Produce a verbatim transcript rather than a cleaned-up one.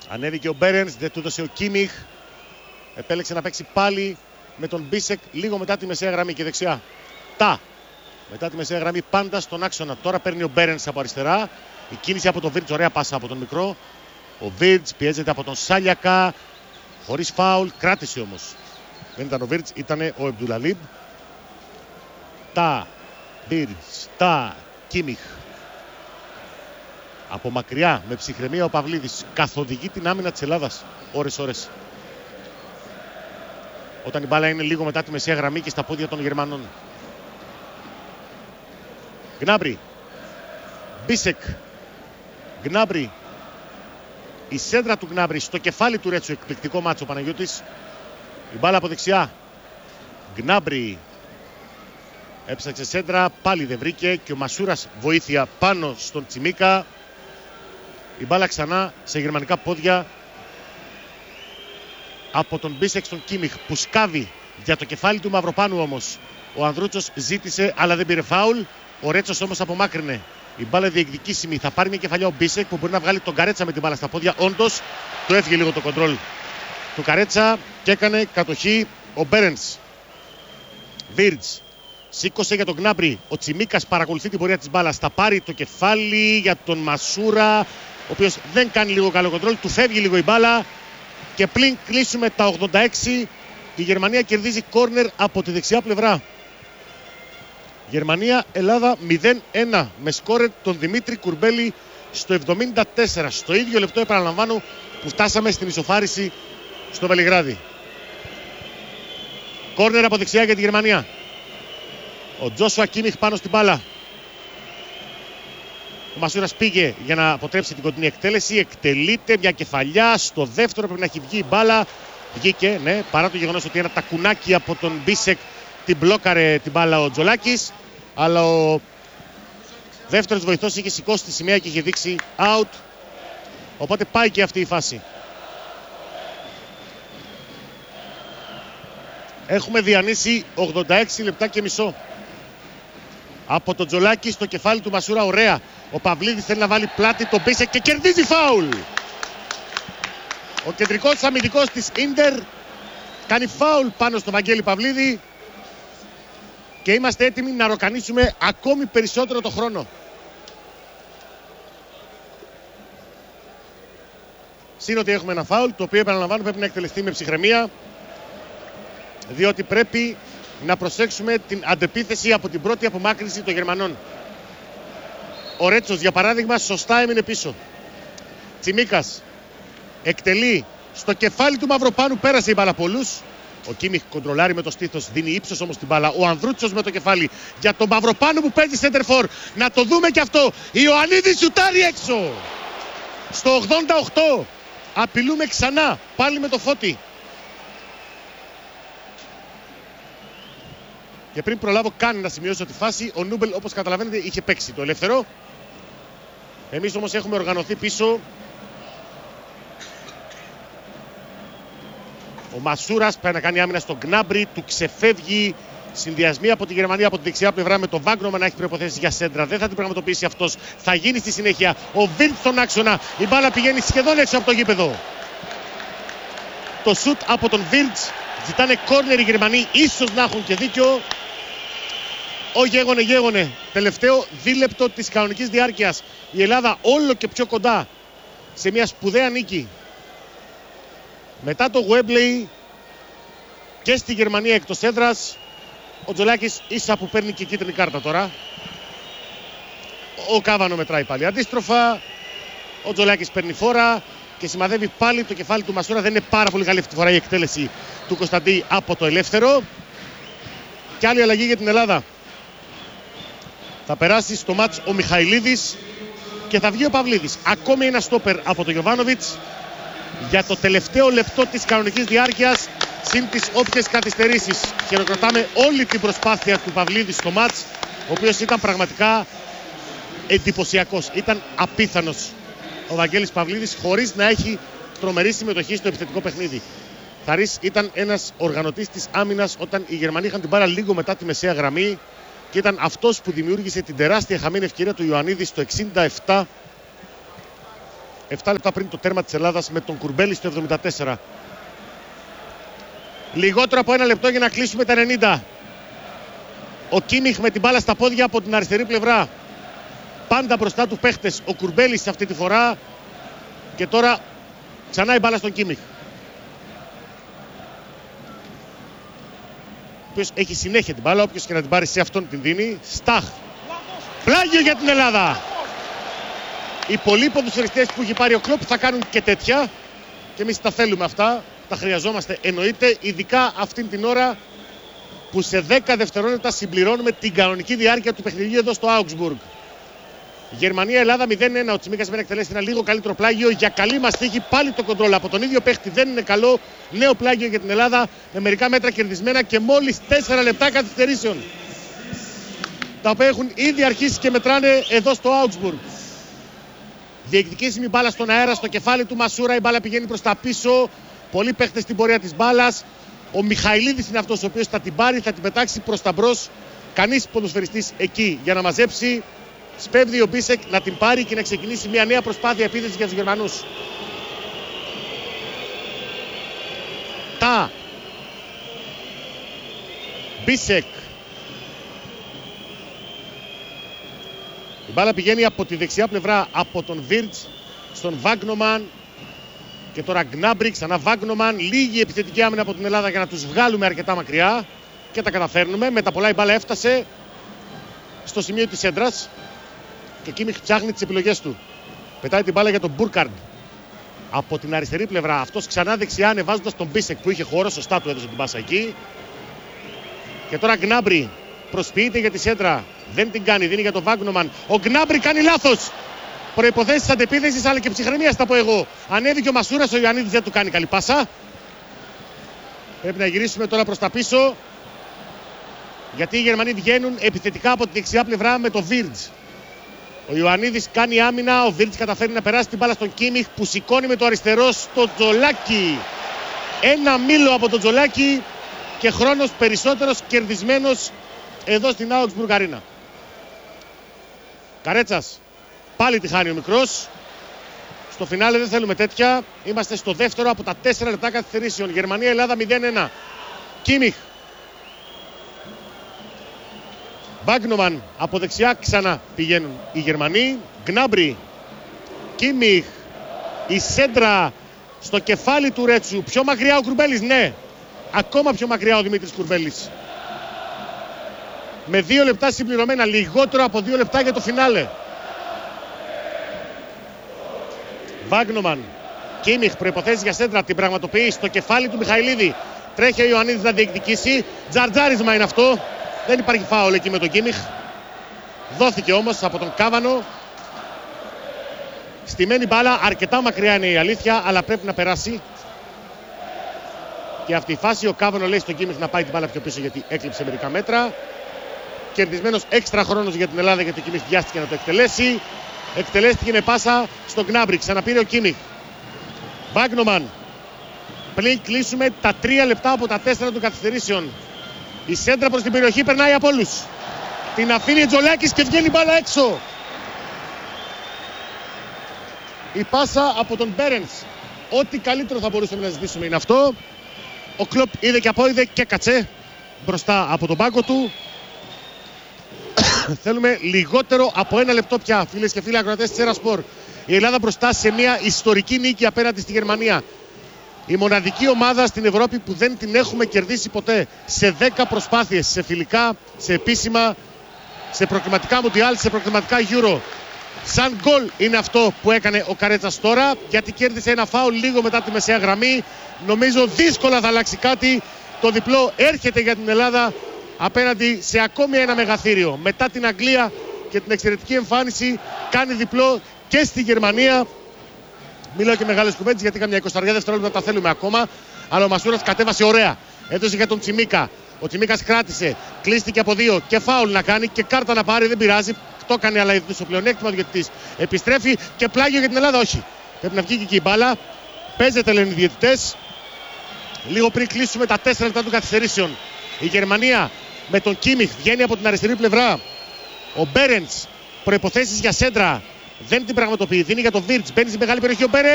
Ανέβηκε ο Μπέρενς, δεν του έδωσε ο Κίμιχ. Επέλεξε να παίξει πάλι με τον Μπίσεκ λίγο μετά τη μεσαία γραμμή και δεξιά. Τα μετά τη μεσαία γραμμή πάντα στον άξονα. Τώρα παίρνει ο Μπέρενς από αριστερά. Η κίνηση από τον Βίρτς, ωραία πάσα από τον μικρό. Ο Βίρτς πιέζεται από τον Σάλιακα. Χωρίς φάουλ, κράτησε όμως. Δεν ήταν ο Βίρτς, ήταν ο Εμπτουλαλίμπ. Τα Βίρτς, τα Κίμιχ. Από μακριά, με ψυχραιμία ο Παυλίδης καθοδηγεί την άμυνα της Ελλάδας ώρες-ώρες. Όταν η μπάλα είναι λίγο μετά τη μεσαία γραμμή και στα πόδια των Γερμανών. Γκνάμπρι. Μπίσεκ. Γκνάμπρι. Η σέντρα του Γκνάμπρι στο κεφάλι του Ρέτσου. Εκπληκτικό μάτσο ο Παναγιώτης. Η μπάλα από δεξιά. Γκνάμπρι. Έψαξε σέντρα, πάλι δεν βρήκε και ο Μασούρας βοήθεια πάνω στον Τσιμίκα. Η μπάλα ξανά σε γερμανικά πόδια από τον Μπίσεκ στον Κίμιχ που σκάβει για το κεφάλι του Μαυροπάνου όμως. Ο Ανδρούτσος ζήτησε αλλά δεν πήρε φάουλ. Ο Ρέτσος όμως απομάκρυνε. Η μπάλα διεκδικήσιμη. Θα πάρει μια κεφαλιά ο Μπίσεκ που μπορεί να βγάλει τον Καρέτσα με την μπάλα στα πόδια. Όντως του έφυγε λίγο το κοντρόλ του Καρέτσα και έκανε κατοχή ο Μπέρενς. Βίρτς. Σήκωσε για τον Γκνάμπρι. Ο Τσιμίκας παρακολουθεί την πορεία της μπάλας. Θα πάρει το κεφάλι για τον Μασούρα, ο οποίος δεν κάνει λίγο καλό κοντρόλ. Του φεύγει λίγο η μπάλα. Και πλην κλείσουμε τα ογδόντα έξι, η Γερμανία κερδίζει κόρνερ από τη δεξιά πλευρά. Γερμανία-Ελλάδα μηδέν ένα με σκόρερ τον Δημήτρη Κουρμπέλη στο εβδομήντα τέσσερα. Στο ίδιο λεπτό, επαναλαμβάνω, που φτάσαμε στην ισοφάριση στο Βελιγράδι. Κόρνερ από δεξιά για τη Γερμανία. Ο Τζόσουα Κίμιχ πάνω στην μπάλα. Ο Μασούρας πήγε για να αποτρέψει την κοντινή εκτέλεση. Εκτελείται μια κεφαλιά. Στο δεύτερο πρέπει να έχει βγει η μπάλα. Βγήκε, ναι, παρά το γεγονός ότι ένα τακουνάκι από τον Μπίσεκ την μπλόκαρε την μπάλα ο Τζολάκης. Αλλά ο δεύτερος βοηθός είχε σηκώσει τη σημαία και είχε δείξει out. Οπότε πάει και αυτή η φάση. Έχουμε διανύσει ογδόντα έξι λεπτά και μισό. Από τον Τζολάκη στο κεφάλι του Μασούρα, ωραία. Ο Παυλίδης θέλει να βάλει πλάτη τον Μπίσεκ και κερδίζει φάουλ. Ο κεντρικός αμυντικός της Ίντερ κάνει φάουλ πάνω στο Βαγγέλη Παυλίδη και είμαστε έτοιμοι να ροκανίσουμε ακόμη περισσότερο το χρόνο. Συν ότι έχουμε ένα φάουλ, το οποίο επαναλαμβάνω πρέπει να εκτελεστεί με ψυχραιμία, διότι πρέπει να προσέξουμε την αντεπίθεση από την πρώτη απομάκρυνση των Γερμανών. Ο Ρέτσος, για παράδειγμα, σωστά έμεινε πίσω. Τσιμίκας εκτελεί στο κεφάλι του Μαυροπάνου, πέρασε η μπάλα πολλούς. Ο Κίμιχ κοντρολάρει με το στήθος, δίνει ύψος όμως την μπάλα. Ο Ανδρούτσος με το κεφάλι για τον Μαυροπάνου που παίζει σέντερφορ. Να το δούμε και αυτό. Ιωαννίδης σουτάρει έξω. Στο ογδόντα οκτώ απειλούμε ξανά, πάλι με το Φώτη. Και πριν προλάβω καν να σημειώσω τη φάση, ο Νούμπελ, όπως καταλαβαίνετε, είχε παίξει το ελεύθερο. Εμείς όμως έχουμε οργανωθεί πίσω. Ο Μασούρας πάει να κάνει άμυνα στον Γκνάμπρι, του ξεφεύγει. Συνδυασμοί από τη Γερμανία από τη δεξιά πλευρά με τον Βάγκνομαν να έχει προϋποθέσεις για σέντρα. Δεν θα την πραγματοποιήσει αυτός. Θα γίνει στη συνέχεια. Ο Βίρτς στον άξονα. Η μπάλα πηγαίνει σχεδόν έξω από το γήπεδο. Το σουτ από τον Βίρτς. Ζητάνε κόρνερ οι Γερμανοί. Ίσως να έχουν και δίκιο. Ο γέγονε γέγονε. Τελευταίο δίλεπτο της κανονικής διάρκειας. Η Ελλάδα όλο και πιο κοντά σε μια σπουδαία νίκη. Μετά το Wembley και στη Γερμανία εκτός έδρας. Ο Τζολάκης ίσα που παίρνει και κίτρινη κάρτα τώρα. Ο Κάβανο μετράει πάλι αντίστροφα. Ο Τζολάκης παίρνει φόρα και σημαδεύει πάλι το κεφάλι του Μασούρα. Δεν είναι πάρα πολύ καλή αυτή τη φορά η εκτέλεση του Κωνσταντή από το ελεύθερο. Και άλλη αλλαγή για την Ελλάδα. Θα περάσει στο μάτς ο Μιχαηλίδης και θα βγει ο Παυλίδης. Ακόμη ένα στόπερ από τον Γιοβάνοβιτς για το τελευταίο λεπτό της κανονικής διάρκειας συν τις όποιες καθυστερήσεις. Χειροκροτάμε όλη την προσπάθεια του Παυλίδη στο μάτς, ο οποίος ήταν πραγματικά εντυπωσιακός. Ήταν απίθανος ο Βαγγέλης Παυλίδης χωρίς να έχει τρομερή συμμετοχή στο επιθετικό παιχνίδι. Θαρής ήταν ένας οργανωτής της άμυνας όταν οι Γερμανοί είχαν την μπάλα λίγο μετά τη μεσαία γραμμή και ήταν αυτός που δημιούργησε την τεράστια χαμένη ευκαιρία του Ιωαννίδη στο εξήντα επτά επτά λεπτά πριν το τέρμα της Ελλάδας με τον Κουρμπέλη στο εβδομήντα τέσσερα. Λιγότερο από ένα λεπτό για να κλείσουμε τα ενενήντα. Ο Κίμιχ με την μπάλα στα πόδια από την αριστερή πλευρά. Πάντα μπροστά του παίχτες. Ο Κουρμπέλης αυτή τη φορά. Και τώρα ξανά η μπάλα στον Κίμιχ. Ο οποίος έχει συνέχεια την μπάλα. Όποιος και να την πάρει σε αυτόν την δίνει. Σταχ. Πλάγιο για την Ελλάδα. Οι πολλοί ποδοσφαιριστές που έχει πάρει ο Κλοπ θα κάνουν και τέτοια. Και εμείς τα θέλουμε αυτά. Τα χρειαζόμαστε εννοείται. Ειδικά αυτήν την ώρα που σε δέκα δευτερόλεπτα συμπληρώνουμε την κανονική διάρκεια του παιχνιδιού εδώ στο Augsburg. Γερμανία-Ελλάδα μηδέν ένα. Ο Τσιμίκας πρέπει να εκτελέσει ένα λίγο καλύτερο πλάγιο. Για καλή μας τύχη πάλι το κοντρόλ από τον ίδιο παίχτη δεν είναι καλό. Νέο πλάγιο για την Ελλάδα με μερικά μέτρα κερδισμένα και μόλις τέσσερα λεπτά καθυστερήσεων. Τα οποία έχουν ήδη αρχίσει και μετράνε εδώ στο Augsburg. Διεκδικήσιμη μπάλα στον αέρα, στο κεφάλι του Μασούρα. Η μπάλα πηγαίνει προς τα πίσω. Πολλοί παίχτες στην πορεία της μπάλας. Ο Μιχαηλίδης είναι αυτός ο οποίος θα την πάρει, θα την πετάξει προς τα μπρος. Κανείς ποδοσφαιριστής εκεί για να μαζέψει. Σπέβδει ο Μπίσεκ να την πάρει και να ξεκινήσει μια νέα προσπάθεια επίθεσης για τους Γερμανούς. Τα Μπίσεκ. Η μπάλα πηγαίνει από τη δεξιά πλευρά από τον Βίρτς στον Βάγνομαν. Και τώρα Γκνάμπρι, ξανά Βάγνομαν. Λίγη επιθετική άμυνα από την Ελλάδα για να τους βγάλουμε αρκετά μακριά. Και τα καταφέρνουμε. Με τα πολλά η μπάλα έφτασε στο σημείο της έντρας. Και Κίμιχ ψάχνει τις επιλογές του. Πετάει την μπάλα για τον Μπούρκαρντ. Από την αριστερή πλευρά. Αυτός ξανά δεξιά ανεβάζοντας τον Μπίσεκ που είχε χώρο. Σωστά του έδωσε την πάσα εκεί. Και τώρα Γκνάμπρι προσποιείται για τη σέντρα. Δεν την κάνει, δίνει για τον Βάγνομαν. Ο Γκνάμπρι κάνει λάθος. Προϋποθέσεις αντεπίθεσης αλλά και ψυχραιμίας θα πω εγώ. Ανέβηκε ο Μασούρας, ο Ιωαννίδης δεν του κάνει καλή πάσα. Πρέπει να γυρίσουμε τώρα προς τα πίσω. Γιατί οι Γερμανοί βγαίνουν επιθετικά από τη δεξιά πλευρά με το Βίρτς. Ο Ιωαννίδης κάνει άμυνα, ο Βίρτς καταφέρει να περάσει την μπάλα στον Κίμιχ που σηκώνει με το αριστερό στο Τζολάκι. Ένα μήλο από το Τζολάκι και χρόνος περισσότερος κερδισμένος εδώ στην Augsburg Arena. Καρέτσας. Πάλι τη χάνει ο μικρός. Στο φινάλε δεν θέλουμε τέτοια. Είμαστε στο δεύτερο από τα τέσσερα λεπτά καθυστερήσεων. Γερμανία-Ελλάδα μηδέν ένα. Κίμιχ. Βάγνομαν από δεξιά ξανά πηγαίνουν οι Γερμανοί. Γκνάμπρι. Κίμιχ. Η σέντρα στο κεφάλι του Ρέτσου. Πιο μακριά ο Κουρμπέλης, ναι. Ακόμα πιο μακριά ο Δημήτρης Κουρμπέλης. Με δύο λεπτά συμπληρωμένα. Λιγότερο από δύο λεπτά για το φινάλε. Βάγνομαν. Κίμιχ προϋποθέσεις για σέντρα. Την πραγματοποιεί στο κεφάλι του Μιχαηλίδη. Τρέχει ο Ιωαννίδης να διεκδικήσει. Τζαρτζάρισμα είναι αυτό. Δεν υπάρχει φάουλ εκεί με τον Κίμιχ. Δόθηκε όμως από τον Κάβανο. Στημένη μπάλα. Αρκετά μακριά είναι η αλήθεια. Αλλά πρέπει να περάσει. Και αυτή η φάση ο Κάβανο λέει στον Κίμιχ να πάει την μπάλα πιο πίσω γιατί έκλειψε μερικά μέτρα. Κερδισμένος έξτρα χρόνος για την Ελλάδα γιατί ο Κίμιχ βιάστηκε να το εκτελέσει. Εκτελέστηκε με πάσα στον Γκνάμπρι. Ξαναπήρε ο Κίμιχ. Βάγνομαν. Πριν κλείσουμε τα τρία λεπτά από τα τέσσερα των καθυστερήσεων. Η σέντρα προς την περιοχή περνάει από όλους. Την αφήνει ο Τζολάκης και βγαίνει μπάλα έξω. Η πάσα από τον Μπέρενς. Ό,τι καλύτερο θα μπορούσαμε να ζητήσουμε είναι αυτό. Ο Κλοπ είδε και απόειδε και κατσέ μπροστά από τον πάγκο του. Θέλουμε λιγότερο από ένα λεπτό πια, φίλες και φίλοι ακροατές της Erasport. Η Ελλάδα μπροστά σε μια ιστορική νίκη απέναντι στη Γερμανία. Η μοναδική ομάδα στην Ευρώπη που δεν την έχουμε κερδίσει ποτέ. Σε δέκα προσπάθειες, σε φιλικά, σε επίσημα, σε προκριματικά Μουντιάλ, σε προκριματικά Euro. Σαν γκολ είναι αυτό που έκανε ο Καρέτσας τώρα, γιατί κέρδισε ένα φάουλ λίγο μετά τη μεσαία γραμμή. Νομίζω δύσκολα θα αλλάξει κάτι. Το διπλό έρχεται για την Ελλάδα απέναντι σε ακόμη ένα μεγαθύριο. Μετά την Αγγλία και την εξαιρετική εμφάνιση κάνει διπλό και στη Γερμανία. Μιλάω και μεγάλες κουβέντες γιατί καμιά είκοσι δευτερόλεπτα τα θέλουμε ακόμα. Αλλά ο Μασούρας κατέβασε ωραία. Έδωσε για τον Τσιμίκα. Ο Τσιμίκας κράτησε. Κλείστηκε από δύο. Και φάουλ να κάνει και κάρτα να πάρει. Δεν πειράζει. Το έκανε αλλά στο πλεονέκτημα του διαιτητής. Επιστρέφει και πλάγιο για την Ελλάδα. Όχι. Πρέπει να βγει και εκεί η μπάλα. Παίζεται λένε οι διαιτητές. Λίγο πριν κλείσουμε τα τέσσερα λεπτά των καθυστερήσεων. Η Γερμανία με τον Κίμιχ βγαίνει από την αριστερή πλευρά. Ο Μπέρενς. Προϋποθέσεις για σέντρα. Δεν την πραγματοποιεί. Δίνει για τον Βίρτς. Μπαίνει στη μεγάλη περιοχή ο Πέρε.